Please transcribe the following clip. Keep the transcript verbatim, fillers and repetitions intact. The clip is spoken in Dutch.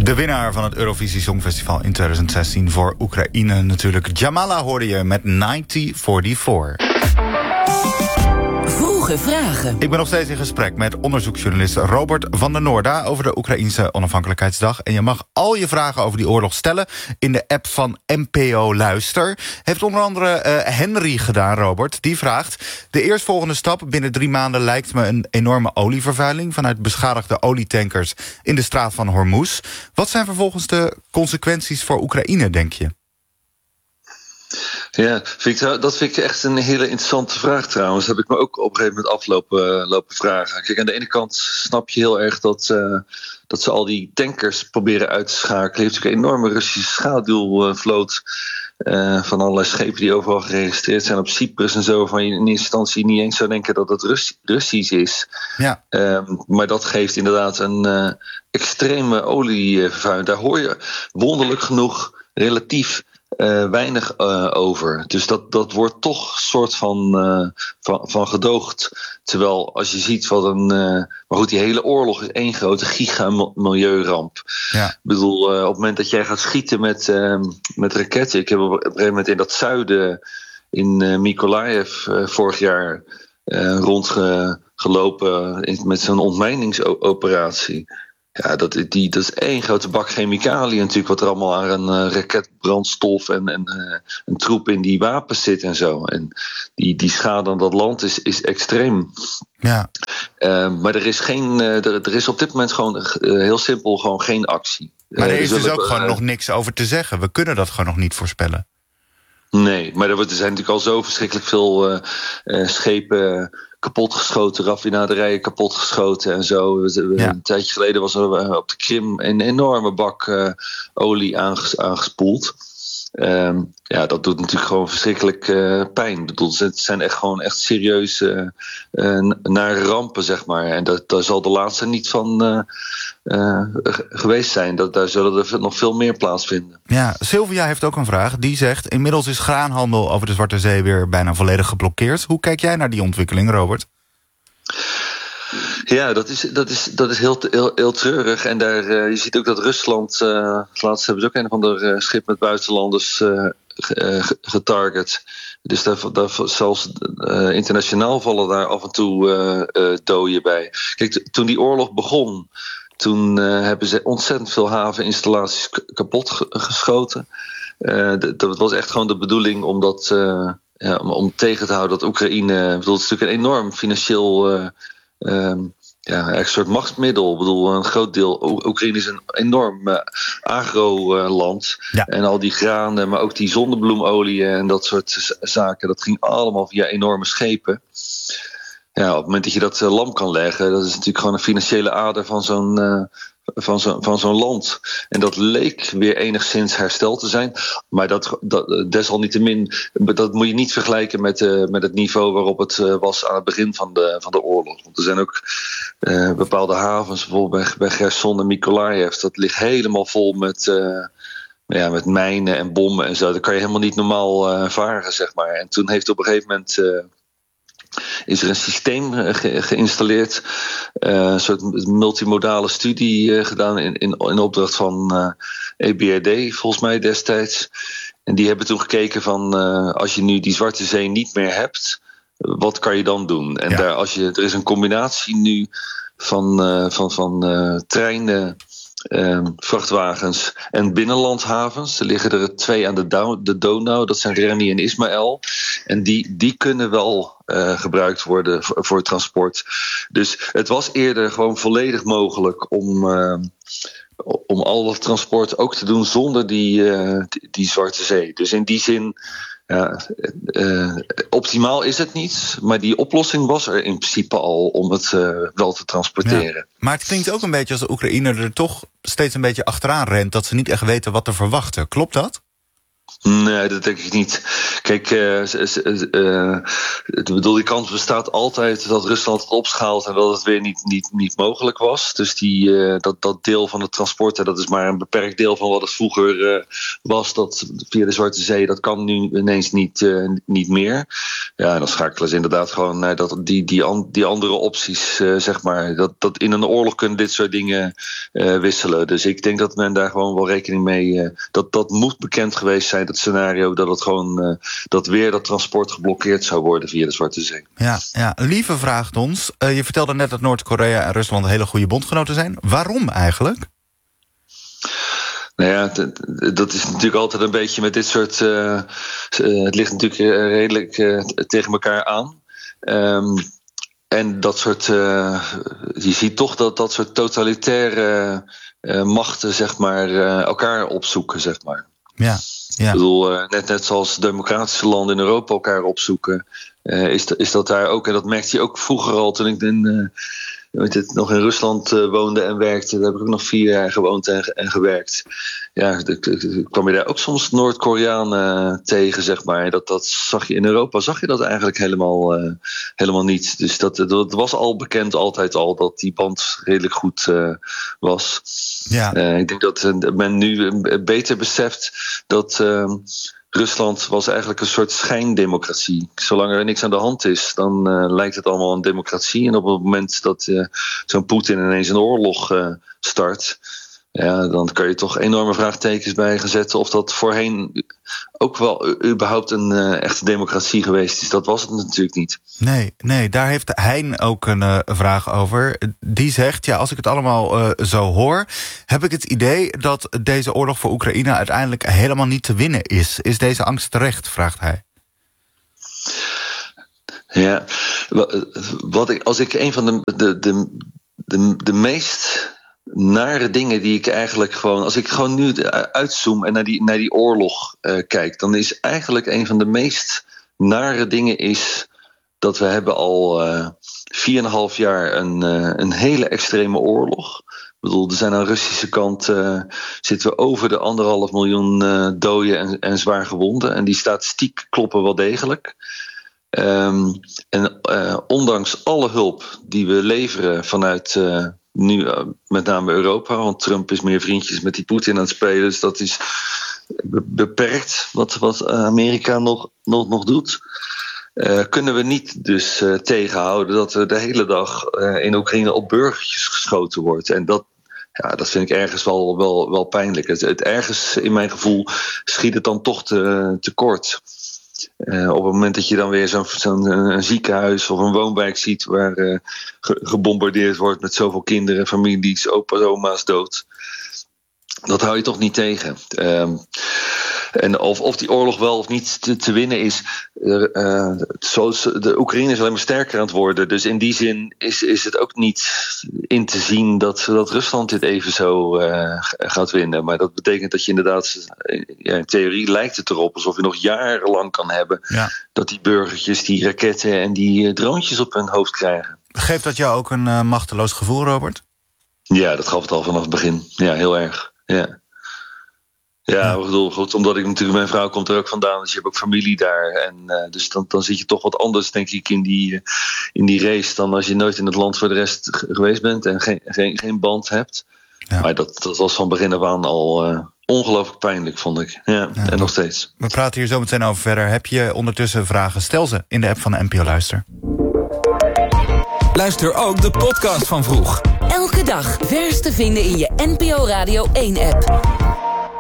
De winnaar van het Eurovisie Songfestival in twintig zestien voor Oekraïne natuurlijk. Jamala hoorde je met negentien vierenveertig. Vroege vragen. Ik ben nog steeds in gesprek met onderzoeksjournalist Robert van der Noorda over de Oekraïense onafhankelijkheidsdag. En je mag al je vragen over die oorlog stellen in de app van N P O Luister. Heeft onder andere uh, Henry gedaan, Robert. Die vraagt: de eerstvolgende stap binnen drie maanden lijkt me een enorme olievervuiling vanuit beschadigde olietankers in de straat van Hormuz. Wat zijn vervolgens de consequenties voor Oekraïne, denk je? Ja, vind ik, dat vind ik echt een hele interessante vraag trouwens. Dat heb ik me ook op een gegeven moment aflopen lopen vragen. Kijk, aan de ene kant snap je heel erg dat, uh, dat ze al die tankers proberen uit te schakelen. Je hebt natuurlijk een enorme Russische schaduwvloot uh, van allerlei schepen die overal geregistreerd zijn op Cyprus en zo. Van je in eerste instantie niet eens zou denken dat het Russ- Russisch is. Ja. Um, maar dat geeft inderdaad een uh, extreme olievervuiling. Daar hoor je wonderlijk genoeg relatief Uh, weinig uh, over. Dus dat, dat wordt toch een soort van, uh, van, van gedoogd. Terwijl als je ziet wat een... Uh, maar goed, die hele oorlog is één grote giga-milieuramp. Ja. Ik bedoel, uh, op het moment dat jij gaat schieten met, uh, met raketten... Ik heb op een gegeven moment in dat zuiden in uh, Mykolaiv uh, vorig jaar uh, rondgelopen in, met zo'n ontmijningsoperatie. Ja, dat, die, dat is één grote bak chemicaliën natuurlijk, wat er allemaal aan een uh, raketbrandstof en, en uh, een troep in die wapens zit en zo. En die, die schade aan dat land is, is extreem. Ja. Uh, maar er is, geen, uh, er, er is op dit moment gewoon uh, heel simpel gewoon geen actie. Maar er uh, is dus ook uh, gewoon nog niks over te zeggen. We kunnen dat gewoon nog niet voorspellen. Nee, maar er zijn natuurlijk al zo verschrikkelijk veel uh, uh, schepen kapotgeschoten, raffinaderijen kapotgeschoten en zo. Ja. Een tijdje geleden was er op de Krim een enorme bak uh, olie aanges- aangespoeld. Um, ja, dat doet natuurlijk gewoon verschrikkelijk uh, pijn. Ik bedoel, het zijn echt gewoon echt serieuze uh, uh, nare rampen, zeg maar. En dat, daar zal de laatste niet van uh, uh, geweest zijn. Dat, daar zullen er nog veel meer plaatsvinden. Ja, Sylvia heeft ook een vraag. Die zegt: inmiddels is graanhandel over de Zwarte Zee weer bijna volledig geblokkeerd. Hoe kijk jij naar die ontwikkeling, Robert? Ja, dat is, dat is, dat is heel, heel, heel treurig. En daar, uh, je ziet ook dat Rusland... Uh, laatst hebben ze ook een of ander uh, schip met buitenlanders uh, getarget. Dus daar, daar zelfs uh, internationaal vallen daar af en toe uh, uh, doden bij. Kijk, t- toen die oorlog begon... toen uh, hebben ze ontzettend veel haveninstallaties k- kapot ge- geschoten. Uh, d- dat was echt gewoon de bedoeling om dat... Uh, ja, om, om tegen te houden dat Oekraïne... Ik bedoel, het is natuurlijk een enorm financieel... Uh, Um, ja, een soort machtsmiddel. Ik bedoel, een groot deel. O- Oekraïne is een enorm uh, agro-land. Uh, ja. En al die granen, maar ook die zonnebloemolie en dat soort z- zaken. Dat ging allemaal via enorme schepen. Ja, op het moment dat je dat uh, lam kan leggen, dat is natuurlijk gewoon een financiële ader van zo'n. Uh, Van, zo, van zo'n land. En dat leek weer enigszins hersteld te zijn. Maar dat, dat, desalniettemin, dat moet je niet vergelijken met, uh, met het niveau waarop het uh, was aan het begin van de, van de oorlog. Want er zijn ook uh, bepaalde havens, bijvoorbeeld bij, bij Gerson en Mykolaiv. Dat ligt helemaal vol met, uh, ja, met mijnen en bommen en zo. Dat kan je helemaal niet normaal uh, varen, zeg maar. En toen heeft op een gegeven moment... Uh, is er een systeem ge- geïnstalleerd, uh, een soort multimodale studie uh, gedaan in, in, in opdracht van uh, E B R D, volgens mij destijds. En die hebben toen gekeken van, uh, als je nu die Zwarte Zee niet meer hebt, wat kan je dan doen? En ja. daar, als je, er is een combinatie nu van, uh, van, van uh, treinen, Um, vrachtwagens en binnenlandshavens. Er liggen er twee aan de, Dou- de Donau, dat zijn Reni en Ismaël. En die, die kunnen wel uh, gebruikt worden voor, voor transport. Dus het was eerder gewoon volledig mogelijk om, uh, om al dat transport ook te doen zonder die, uh, die, die Zwarte Zee. Dus in die zin... Ja, uh, optimaal is het niet, maar die oplossing was er in principe al om het uh, wel te transporteren. Ja, maar het klinkt ook een beetje als de Oekraïne er toch steeds een beetje achteraan rent, dat ze niet echt weten wat te verwachten. Klopt dat? Nee, dat denk ik niet. Kijk, uh, uh, ik bedoel, die kans bestaat altijd dat Rusland het opschaalt en dat het weer niet, niet, niet mogelijk was. Dus die, uh, dat, dat deel van het transport, dat is maar een beperkt deel van wat het vroeger uh, was. Dat via de Zwarte Zee, dat kan nu ineens niet, uh, niet meer. Ja, dan schakelen ze inderdaad gewoon naar dat, die, die, an, die andere opties, uh, zeg maar. Dat, dat in een oorlog kunnen dit soort dingen uh, wisselen. Dus ik denk dat men daar gewoon wel rekening mee... Uh, dat, dat moet bekend geweest zijn, dat scenario, dat het gewoon uh, dat weer dat transport geblokkeerd zou worden via de Zwarte Zee. Ja, ja. Lieve vraagt ons, uh, je vertelde net dat Noord-Korea en Rusland hele goede bondgenoten zijn. Waarom eigenlijk? Nou ja, dat is natuurlijk altijd een beetje met dit soort... Uh, uh, het ligt natuurlijk uh, redelijk uh, tegen elkaar aan. Um, en dat soort... Uh, je ziet toch dat dat soort totalitaire uh, machten, zeg maar, uh, elkaar opzoeken, zeg maar. Ja. Ja. Ik bedoel, uh, net, net zoals democratische landen in Europa elkaar opzoeken, uh, is, is dat daar ook. En dat merkte je ook vroeger al toen ik in, uh, weet het, nog in Rusland uh, woonde en werkte. Daar heb ik ook nog vier jaar gewoond en, en gewerkt. Ja, kwam je daar ook soms Noord-Koreanen uh, tegen, zeg maar. Dat, dat zag je in Europa, zag je dat eigenlijk helemaal, uh, helemaal niet. Dus dat, dat was al bekend altijd al, dat die band redelijk goed uh, was. Ja. Uh, ik denk dat men nu beter beseft dat uh, Rusland was eigenlijk een soort schijndemocratie. Zolang er niks aan de hand is, dan uh, lijkt het allemaal een democratie. En op het moment dat uh, zo'n Poetin ineens een oorlog uh, start, ja, dan kan je toch enorme vraagtekens bij gaan zetten of dat voorheen ook wel überhaupt een uh, echte democratie geweest is. Dat was het natuurlijk niet. Nee, nee, daar heeft Hein ook een uh, vraag over. Die zegt, ja, als ik het allemaal uh, zo hoor, heb ik het idee dat deze oorlog voor Oekraïne uiteindelijk helemaal niet te winnen is. Is deze angst terecht, vraagt hij. Ja, wat ik, als ik een van de, de, de, de, de meest nare dingen die ik eigenlijk gewoon... Als ik gewoon nu uitzoom en naar die, naar die oorlog uh, kijk, dan is eigenlijk een van de meest nare dingen is dat we hebben al uh, vier en een half jaar een, uh, een hele extreme oorlog. Ik bedoel, er zijn aan de Russische kant uh, zitten we over de anderhalf miljoen uh, doden en, en zwaar gewonden. En die statistiek kloppen wel degelijk. Um, en uh, ondanks alle hulp die we leveren vanuit uh, nu uh, met name Europa, want Trump is meer vriendjes met die Poetin aan het spelen, dus dat is beperkt wat, wat Amerika nog, nog, nog doet. Uh, kunnen we niet dus uh, tegenhouden dat er de hele dag uh, in Oekraïne op burgertjes geschoten wordt. En dat, ja, dat vind ik ergens wel, wel, wel pijnlijk. Het, het ergens in mijn gevoel schiet het dan toch te, te kort. Uh, op het moment dat je dan weer zo'n, zo'n een ziekenhuis of een woonwijk ziet waar uh, ge, gebombardeerd wordt met zoveel kinderen, families, opa's, oma's dood. Dat hou je toch niet tegen. Um, en of, of die oorlog wel of niet te, te winnen is. Uh, uh, zoals de Oekraïne is alleen maar sterker aan het worden. Dus in die zin is, is het ook niet in te zien dat, dat Rusland dit even zo uh, gaat winnen. Maar dat betekent dat je inderdaad, ja, in theorie lijkt het erop alsof je nog jarenlang kan hebben, ja, dat die burgertjes die raketten en die uh, droontjes op hun hoofd krijgen. Geeft dat jou ook een uh, machteloos gevoel, Robert? Ja, dat gaf het al vanaf het begin. Ja, heel erg. Ja. Ja, ik bedoel, goed, omdat ik natuurlijk, mijn vrouw komt er ook vandaan, dus je hebt ook familie daar. En uh, dus dan, dan zit je toch wat anders, denk ik, in die, uh, in die race dan als je nooit in het land voor de rest g- geweest bent en geen, geen, geen band hebt. Ja. Maar dat, dat was van begin af aan al uh, ongelooflijk pijnlijk, vond ik. Ja, ja, en nog steeds. We praten hier zo meteen over verder. Heb je ondertussen vragen? Stel ze in de app van de N P O Luister. Luister ook de podcast van Vroeg. Elke dag vers te vinden in je N P O Radio één app.